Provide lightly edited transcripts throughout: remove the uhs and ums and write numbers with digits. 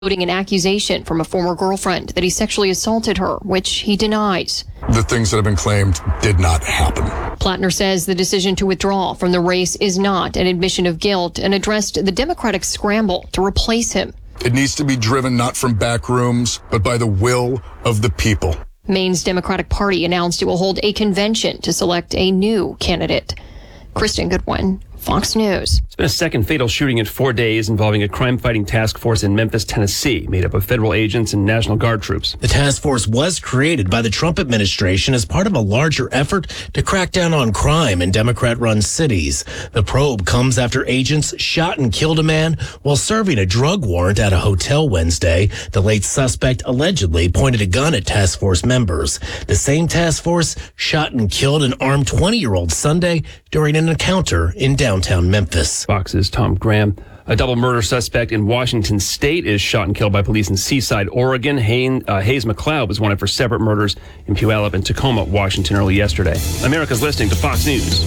An accusation from a former girlfriend that he sexually assaulted her, which he denies. The things that have been claimed did not happen. Plattner says the decision to withdraw from the race is not an admission of guilt and addressed the Democratic scramble to replace him. It needs to be driven not from back rooms, but by the will of the people. Maine's Democratic Party announced it will hold a convention to select a new candidate. Kristen Goodwin, Fox News. It's been a second fatal shooting in 4 days involving a crime-fighting task force in Memphis, Tennessee, made up of federal agents and National Guard troops. The task force was created by the Trump administration as part of a larger effort to crack down on crime in Democrat-run cities. The probe comes after agents shot and killed a man while serving a drug warrant at a hotel Wednesday. The late suspect allegedly pointed a gun at task force members. The same task force shot and killed an armed 20-year-old Sunday during an encounter in downtown Memphis. Fox's Tom Graham. A double murder suspect in Washington State is shot and killed by police in Seaside, Oregon. Hayes McLeod was wanted for separate murders in Puyallup and Tacoma, Washington, early yesterday. America's listening to Fox News.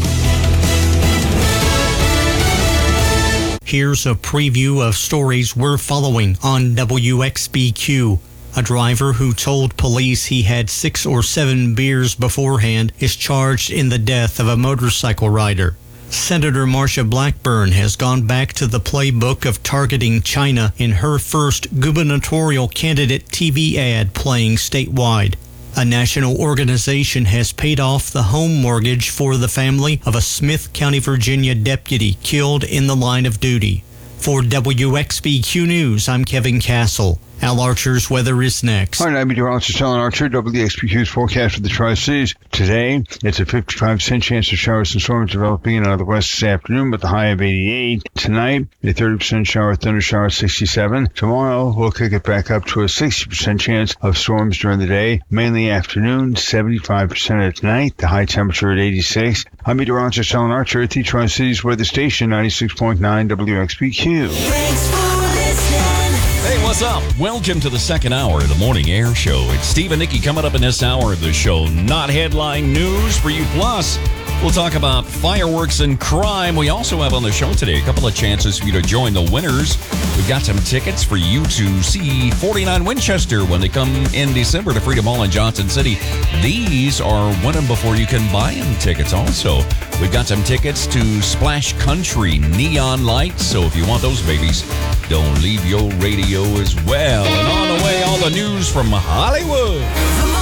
Here's a preview of stories we're following on WXBQ. A driver who told police he had 6 or 7 beers beforehand is charged in the death of a motorcycle rider. Senator Marsha Blackburn has gone back to the playbook of targeting China in her first gubernatorial candidate TV ad playing statewide. A national organization has paid off the home mortgage for the family of a Smith County, Virginia deputy killed in the line of duty. For WXBQ News, I'm Kevin Castle. Al Archer's weather is next. Hi, I'm meteorologist Alan Archer. WXBQ's forecast for the Tri-Cities. Today, it's a 55% chance of showers and storms developing in out of the west this afternoon with a high of 88. Tonight, a 30% shower, thunder shower, 67. Tomorrow, we'll kick it back up to a 60% chance of storms during the day, mainly afternoon, 75% at night, the high temperature at 86. I'm meteorologist Alan Archer at the Tri-Cities Weather Station, 96.9 WXBQ. Thanks for listening. Hey, what's up? Welcome to the second hour of the Morning Air Show. It's Steve and Nikki coming up in this hour of the show. Not headline news for you. Plus, we'll talk about fireworks and crime. We also have on the show today a couple of chances for you to join the winners. We've got some tickets for you to see 49 Winchester when they come in December to Freedom Hall in Johnson City. These are win them before you can buy them tickets also. We've got some tickets to Splash Country Neon Lights. So if you want those babies, don't leave your radio as well. And on the way, all the news from Hollywood.